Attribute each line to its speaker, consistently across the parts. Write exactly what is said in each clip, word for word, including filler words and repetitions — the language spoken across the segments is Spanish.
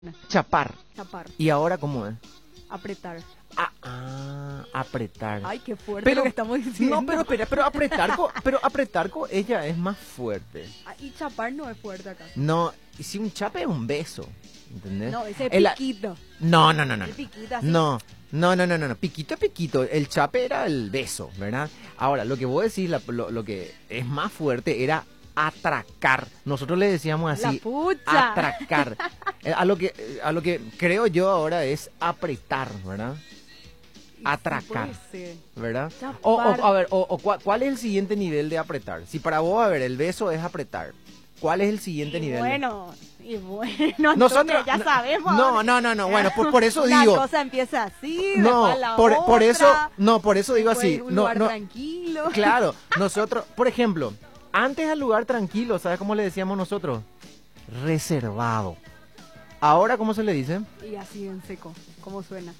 Speaker 1: Chapar.
Speaker 2: Chapar,
Speaker 1: ¿Y ahora cómo es?
Speaker 2: apretar.
Speaker 1: Ah, ah, apretar.
Speaker 2: Ay, qué fuerte
Speaker 1: Pero-
Speaker 2: lo que estamos diciendo.
Speaker 1: No, pero espera, pero apretar co- pero apretar co- ella es más fuerte.
Speaker 2: Ah, y chapar no es fuerte acá.
Speaker 1: No, y si un chape es un beso, ¿entendés?
Speaker 2: No, ese es
Speaker 1: El-
Speaker 2: piquito.
Speaker 1: No, no, no, no.
Speaker 2: El
Speaker 1: no.
Speaker 2: piquito así.
Speaker 1: No, no, no, no, no, no. Piquito es piquito. El chape era el beso, ¿verdad? Ahora, lo que vos decís, la- lo, lo que es más fuerte era atracar. Nosotros le decíamos
Speaker 2: La
Speaker 1: así.
Speaker 2: pucha.
Speaker 1: Atracar. Eh, A lo que eh, a lo que creo yo ahora es apretar, ¿verdad?
Speaker 2: Y sí,
Speaker 1: atracar.
Speaker 2: puede ser.
Speaker 1: ¿Verdad?
Speaker 2: Chapar.
Speaker 1: O, o, a ver, o, o cua- ¿cuál es el siguiente nivel de apretar? Si para vos, a ver, el beso es apretar. ¿Cuál es el siguiente
Speaker 2: Y
Speaker 1: nivel? de-
Speaker 2: bueno, y bueno,
Speaker 1: Nosotros
Speaker 2: ya
Speaker 1: no-
Speaker 2: sabemos.
Speaker 1: No, no, no, no, bueno, por, por eso
Speaker 2: Una
Speaker 1: digo.
Speaker 2: cosa empieza así,
Speaker 1: No,
Speaker 2: después la
Speaker 1: por, por
Speaker 2: otra,
Speaker 1: eso, no, por eso digo
Speaker 2: después
Speaker 1: así.
Speaker 2: un
Speaker 1: No,
Speaker 2: lugar
Speaker 1: no,
Speaker 2: tranquilo.
Speaker 1: claro, nosotros, por ejemplo, antes al lugar tranquilo, ¿sabes cómo le decíamos nosotros? Reservado. Ahora, ¿cómo se le dice?
Speaker 2: Y así en seco, ¿cómo suena?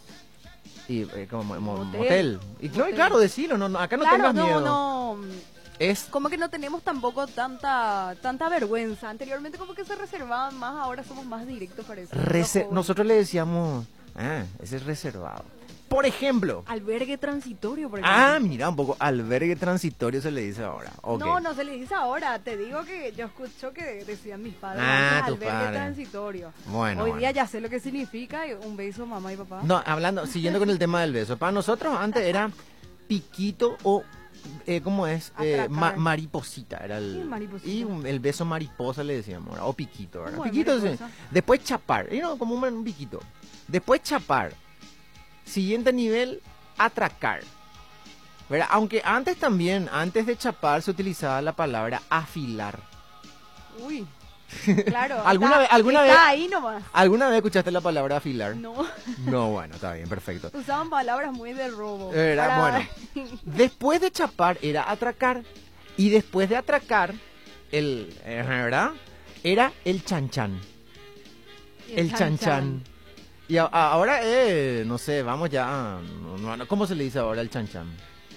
Speaker 1: Y eh, como mo- mo-
Speaker 2: Motel.
Speaker 1: motel. Y claro,
Speaker 2: Motel.
Speaker 1: claro, decilo, no, no, acá no
Speaker 2: claro,
Speaker 1: tengas
Speaker 2: no,
Speaker 1: miedo.
Speaker 2: no.
Speaker 1: Es
Speaker 2: Como que no tenemos tampoco tanta tanta vergüenza. Anteriormente como que se reservaban más, ahora somos más directos para eso.
Speaker 1: reser-
Speaker 2: Los jóvenes.
Speaker 1: nosotros le decíamos, ah, ese es reservado. Por ejemplo,
Speaker 2: Albergue transitorio, por ejemplo.
Speaker 1: ah, mira un poco, albergue transitorio se le dice ahora. Ok.
Speaker 2: No, no se le dice ahora. Te digo que yo escucho que decían mis padres
Speaker 1: Ah,
Speaker 2: antes,
Speaker 1: tu
Speaker 2: albergue
Speaker 1: padre.
Speaker 2: transitorio.
Speaker 1: Bueno,
Speaker 2: Hoy
Speaker 1: bueno.
Speaker 2: día ya sé lo que significa y un beso mamá y papá.
Speaker 1: No, hablando, siguiendo con el tema del beso. Para nosotros antes era piquito o, eh, ¿cómo es? Eh,
Speaker 2: Atracar.
Speaker 1: ma- mariposita. Era el,
Speaker 2: Sí, mariposita.
Speaker 1: Y un- el beso mariposa le decíamos, ¿verdad? O piquito, ¿verdad?
Speaker 2: ¿Cómo es
Speaker 1: Piquito, sí.
Speaker 2: mariposa?
Speaker 1: Después chapar. Y no, como un, un piquito. Después chapar. Siguiente nivel, atracar. ¿Verdad? Aunque antes también, antes de chapar, se utilizaba la palabra afilar.
Speaker 2: Uy, claro.
Speaker 1: ¿Alguna
Speaker 2: está-
Speaker 1: vez- alguna
Speaker 2: está
Speaker 1: vez-
Speaker 2: ahí nomás.
Speaker 1: ¿Alguna vez escuchaste la palabra afilar?
Speaker 2: No,
Speaker 1: No, bueno, está bien, perfecto.
Speaker 2: usaban palabras muy de robo.
Speaker 1: Era,
Speaker 2: Para-
Speaker 1: Después de chapar era atracar. Y después de atracar, el, eh, ¿verdad? Era el chanchan.
Speaker 2: Y
Speaker 1: El chanchan. Y a- a- ahora, eh, no sé, vamos ya. no, no, no, ¿Cómo se le dice ahora el chanchan?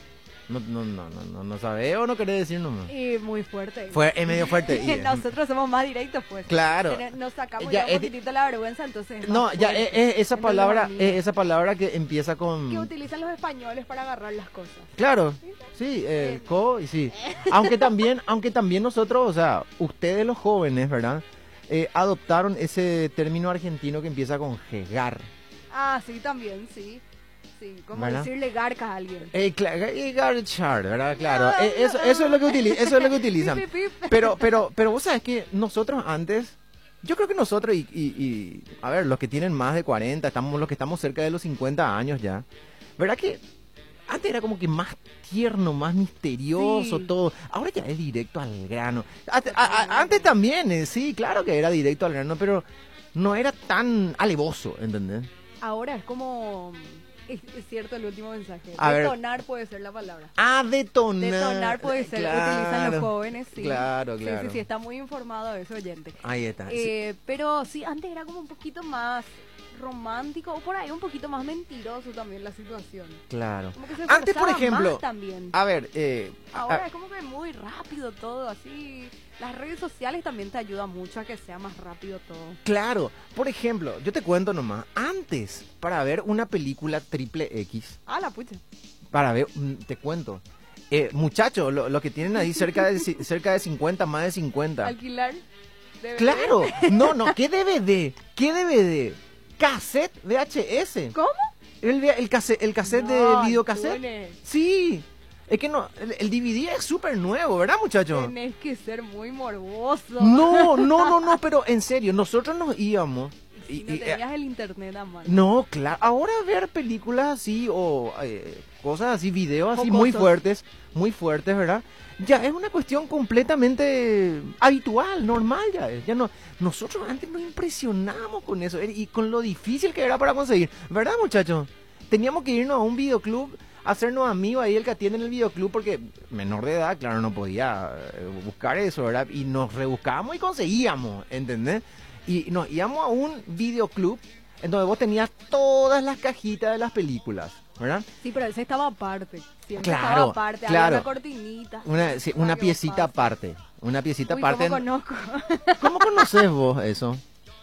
Speaker 1: No, no, no, no, no, no sabe o no querés decir nomás.
Speaker 2: Y muy fuerte.
Speaker 1: Fue es medio fuerte. y, eh,
Speaker 2: Nosotros somos más directos, pues.
Speaker 1: Claro.
Speaker 2: Tener- Nos sacamos
Speaker 1: Ya,
Speaker 2: ya, un
Speaker 1: es di-
Speaker 2: poquitito la vergüenza, entonces. es
Speaker 1: No,
Speaker 2: más
Speaker 1: ya,
Speaker 2: fuerte.
Speaker 1: eh, eh, esa
Speaker 2: Entre los
Speaker 1: palabra,
Speaker 2: amigos.
Speaker 1: eh, esa palabra que empieza con.
Speaker 2: Que utilizan los españoles para agarrar las cosas.
Speaker 1: Claro, sí, eh, co y sí. Aunque también, aunque también nosotros, o sea, ustedes los jóvenes, ¿verdad? Eh, adoptaron ese término argentino que empieza con jegar.
Speaker 2: Ah, sí, también, sí. Sí, como
Speaker 1: ¿Verdad?
Speaker 2: decirle garca a alguien.
Speaker 1: Eh, cla- eh, garchar, ¿verdad? Claro.
Speaker 2: No,
Speaker 1: Eh, eso,
Speaker 2: no.
Speaker 1: eso es lo que utili- eso es lo que utilizan.
Speaker 2: Pip, pip, pip.
Speaker 1: Pero, pero, pero vos sabes que nosotros antes, yo creo que nosotros y, y, y, a ver, los que tienen más de cuarenta, estamos, los que estamos cerca de los cincuenta años ya, ¿verdad que antes era como que más tierno, más misterioso
Speaker 2: Sí.
Speaker 1: todo? Ahora ya es directo al grano. Ante- a- a- antes también, eh, sí, claro que era directo al grano, pero no era tan alevoso, ¿entendés?
Speaker 2: Ahora es como. Es, es cierto el último mensaje.
Speaker 1: A ver.
Speaker 2: Detonar puede ser la palabra.
Speaker 1: Ah, detonar.
Speaker 2: Detonar puede ser, utilizan los
Speaker 1: Claro.
Speaker 2: jóvenes, sí.
Speaker 1: Claro,
Speaker 2: Sí,
Speaker 1: claro.
Speaker 2: sí, sí, está muy informado de eso, oyente.
Speaker 1: Ahí está. sí.
Speaker 2: Eh, pero sí, antes era como un poquito más romántico, o por ahí un poquito más mentiroso también la situación.
Speaker 1: Claro.
Speaker 2: Como que se
Speaker 1: Antes, por
Speaker 2: forzaba
Speaker 1: ejemplo,
Speaker 2: más también.
Speaker 1: a ver, eh,
Speaker 2: Ahora
Speaker 1: a-
Speaker 2: es como que muy rápido todo, así. Las redes sociales también te ayudan mucho a que sea más rápido todo.
Speaker 1: claro, por ejemplo, yo te cuento nomás, antes, para ver una película triple X,
Speaker 2: Ah, la pucha.
Speaker 1: para ver, mm, te cuento, eh, muchachos, lo, lo que tienen ahí cerca de, ci- cerca de cincuenta, más de cincuenta.
Speaker 2: Alquilar. D V D.
Speaker 1: Claro, no, no, ¿qué D V D? ¿Qué D V D? Cassette V H S.
Speaker 2: ¿Cómo?
Speaker 1: El, vi- el, cassette, el cassette
Speaker 2: No,
Speaker 1: de videocassette.
Speaker 2: Antunes,
Speaker 1: Sí, es que no, el, el D V D es súper nuevo, ¿verdad, muchachos?
Speaker 2: Tenés que ser muy morboso.
Speaker 1: No, no, no, no, pero en serio, nosotros nos íbamos.
Speaker 2: Si
Speaker 1: y-
Speaker 2: no
Speaker 1: y-
Speaker 2: tenías el internet a mano.
Speaker 1: no, claro, ahora ver películas así o eh, cosas así, videos así muy
Speaker 2: Jocosos.
Speaker 1: fuertes, muy fuertes, ¿verdad? Ya es una cuestión completamente habitual, normal ya es. Ya no, nosotros antes nos impresionamos con eso eh, y con lo difícil que era para conseguir, ¿verdad, muchachos? Teníamos que irnos a un videoclub, hacernos amigos ahí el que atiende en el videoclub porque menor de edad, claro, no podía eh, buscar eso, ¿verdad? Y nos rebuscábamos y conseguíamos, ¿entendés? Y nos íbamos a un videoclub en donde vos tenías todas las cajitas de las películas, ¿verdad?
Speaker 2: Sí, pero ese estaba aparte. Siempre
Speaker 1: Claro,
Speaker 2: estaba aparte.
Speaker 1: claro.
Speaker 2: Había una cortinita.
Speaker 1: Una, sí,
Speaker 2: para
Speaker 1: una
Speaker 2: que
Speaker 1: piecita
Speaker 2: pase.
Speaker 1: aparte, una piecita
Speaker 2: Uy,
Speaker 1: aparte.
Speaker 2: ¿cómo conozco?
Speaker 1: ¿Cómo conoces vos eso?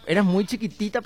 Speaker 1: eras muy chiquitita